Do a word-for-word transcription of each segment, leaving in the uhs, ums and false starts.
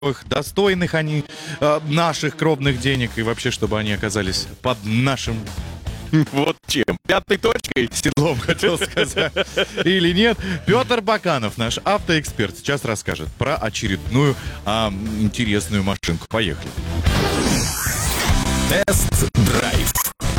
достойных они э, наших кровных денег, и вообще, чтобы они оказались под нашим вот чем. Пятой точкой. седлом, хотел сказать. Или нет. Петр Баканов, наш автоэксперт, сейчас расскажет про очередную а, интересную машинку. Поехали. Тест-драйв.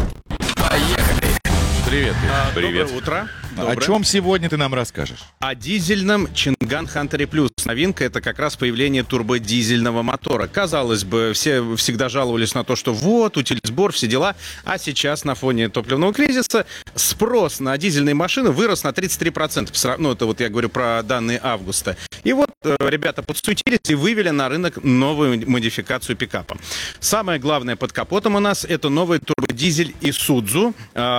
Поехали. Привет. А, Привет. Доброе утро. Доброе. О чем сегодня ты нам расскажешь? О дизельном Чинган Хантере Плюс. Новинка — это как раз появление турбодизельного мотора. Казалось бы, все всегда жаловались на то, что вот, утилизбор, все дела. А сейчас на фоне топливного кризиса спрос на дизельные машины вырос на тридцать три процента. Ну, это вот я говорю про данные августа. И вот э, ребята подсуетились и вывели на рынок новую модификацию пикапа. Самое главное под капотом у нас — это новый турбодизель Isuzu.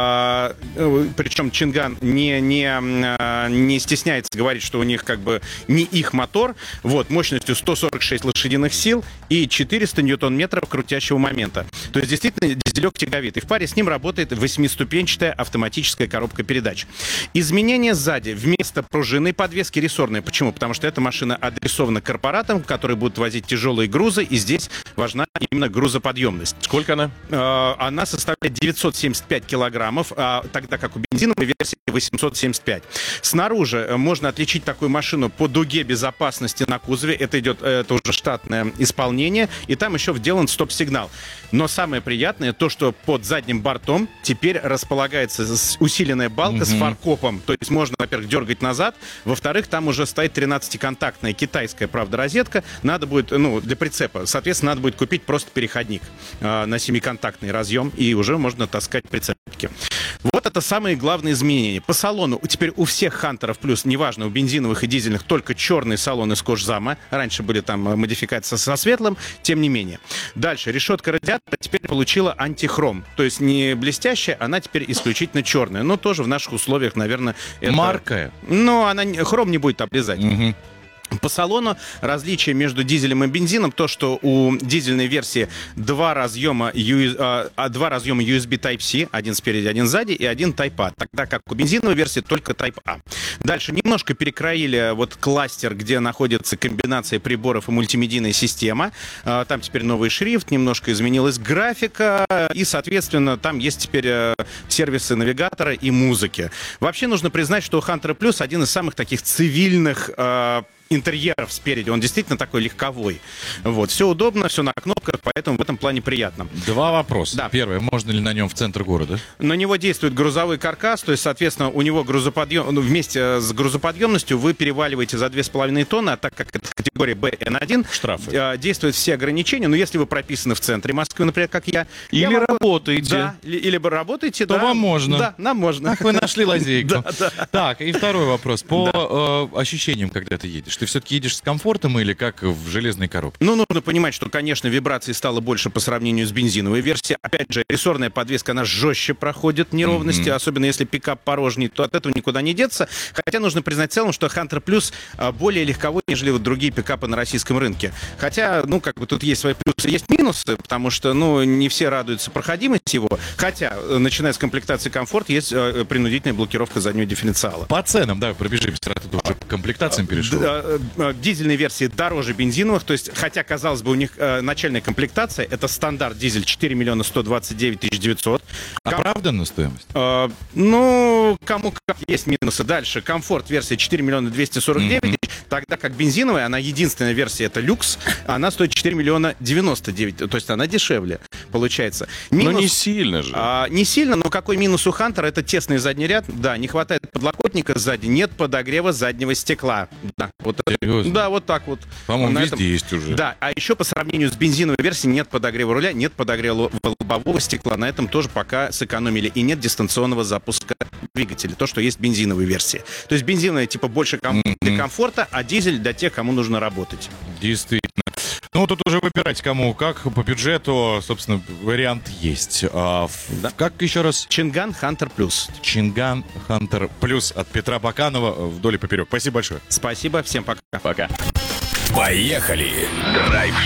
Э, э, причем Чинган не Не, не, не стесняется говорить, что у них как бы не их мотор, вот, мощностью сто сорок шесть лошадиных сил и четыреста ньютон-метров крутящего момента. То есть действительно дизелек тяговитый. В паре с ним работает восьмиступенчатая автоматическая коробка передач. Изменения сзади: вместо пружинной подвески рессорные. Почему? Потому что эта машина адресована корпоратам, которые будут возить тяжелые грузы, и здесь важна именно грузоподъемность. Сколько она? Э, она составляет девятьсот семьдесят пять килограммов, а, тогда как у бензиновой версии восемьсот семьдесят пять. Снаружи можно отличить такую машину по дуге безопасности на кузове. Это идет, это уже штатное исполнение. И там еще вделан стоп-сигнал. Но самое приятное то, что под задним бортом теперь располагается усиленная балка mm-hmm. с фаркопом. То есть можно, во-первых, дергать назад. Во-вторых, там уже стоит тринадцатиконтактная китайская, правда, розетка. Надо будет, ну, для прицепа. Соответственно, надо будет купить просто переходник э, на семиконтактный разъем. И уже можно таскать прицепки. Вот это самые главные изменения. По салону теперь у всех Хантеров Плюс, неважно, у бензиновых и дизельных, только черный салон из кожзама. Раньше были там модификации со светлым, тем не менее. Дальше, решетка радиатора теперь получила антихром. То есть не блестящая, она теперь исключительно черная. Но тоже в наших условиях, наверное, это... Маркая. Но она, хром не будет облезать. Угу. По салону различие между дизелем и бензином то, что у дизельной версии два разъема, ю, а, два разъема ю эс би Type-C, один спереди, один сзади, и один Type-A, тогда как у бензиновой версии только Type-A. Дальше немножко перекроили вот кластер, где находится комбинация приборов и мультимедийная система. А, там теперь новый шрифт, немножко изменилась графика, и, соответственно, там есть теперь сервисы навигатора и музыки. Вообще нужно признать, что у Hunter Plus один из самых таких цивильных интерьеров спереди. Он действительно такой легковой. Вот. Все удобно, все на кнопках, поэтому в этом плане приятно. Два вопроса. Да. Первое. Можно ли на нем в центр города? На него действует грузовой каркас, то есть, соответственно, у него грузоподъем... ну, вместе с грузоподъемностью вы переваливаете за две с половиной тонны, а так как это категория бэ эн один, штрафы. Э, действуют все ограничения. Но если вы прописаны в центре Москвы, например, как я... Или я могу... работаете. Да, или вы работаете, то да. вам можно. Да, нам можно. Ах, вы нашли лазейку. Да, да. Так, и второй вопрос. По э, ощущениям, когда ты едешь. Ты все-таки едешь с комфортом или как в железной коробке? Ну, нужно понимать, что, конечно, вибраций стало больше по сравнению с бензиновой версией. Опять же, рессорная подвеска, она жестче проходит неровности, mm-hmm. особенно если пикап порожний, то от этого никуда не деться. Хотя нужно признать в целом, что Hunter Plus более легковой, нежели вот другие пикапы на российском рынке. Хотя, ну, как бы тут есть свои плюсы, есть минусы, потому что, ну, не все радуются проходимости его. Хотя, начиная с комплектации комфорт, есть принудительная блокировка заднего дифференциала. По ценам, давай пробежимся, раз ты уже к комплектациям перешел. Дизельные версии дороже бензиновых, то есть, хотя, казалось бы, у них э, начальная комплектация, это стандарт дизель четыре миллиона сто двадцать девять тысяч девятьсот. Оправданная стоимость? Э, ну, кому как есть минусы. Дальше, комфорт версия четыре миллиона двести сорок девять тысяч, mm-hmm. тогда как бензиновая, она единственная версия, это люкс, она стоит четыре миллиона девяносто девять, то есть она дешевле, получается. Минус, но не сильно же. А, не сильно, но какой минус у Хантера? Это тесный задний ряд, да, не хватает подлокотника сзади, нет подогрева заднего стекла. Да, вот, да, вот так вот. По-моему, везде этом... есть уже. Да, а еще по сравнению с бензиновой версией нет подогрева руля, нет подогрева лобового стекла. На этом тоже пока сэкономили. И нет дистанционного запуска двигателя. То, что есть в бензиновой версии. То есть бензиновая типа больше ком... mm-hmm. для комфорта, а дизель для тех, кому нужно работать. Действительно. Ну, тут уже выбирать кому как. По бюджету, собственно, вариант есть. А, да. Как еще раз? Чинган Хантер Плюс. Чинган Хантер Плюс от Петра Баканова вдоль и поперек. Спасибо большое. Спасибо. Всем пока. Пока. Поехали! Драйв